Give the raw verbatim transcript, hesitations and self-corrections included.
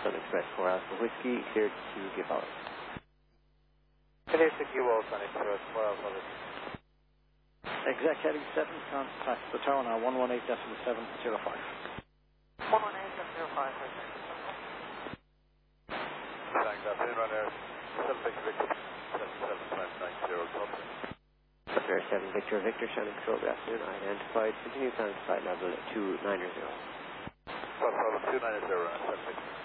Sun Express four Alpha Whiskey, cleared to give out. Clear to Q O Sun Express four Alpha Whiskey. Exec heading seven, contact the tower now one one eight decimal seven zero five. one one eight decimal five. Thanks, afternoon, runner seven Victor Victor seven seven five nine zero, copy. Runner seven Victor Victor, sounding control, good afternoon, identified, continue sounding flight level two nine zero. Flight level two nine zero, runner seven Victor.